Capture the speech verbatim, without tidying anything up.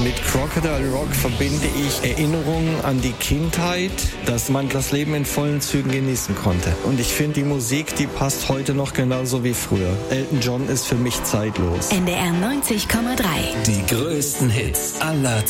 Mit Crocodile Rock verbinde ich Erinnerungen an die Kindheit, dass man das Leben in vollen Zügen genießen konnte. Und ich finde, die Musik, die passt heute noch genauso wie früher. Elton John ist für mich zeitlos. N D R neunzig Komma drei. Die größten Hits aller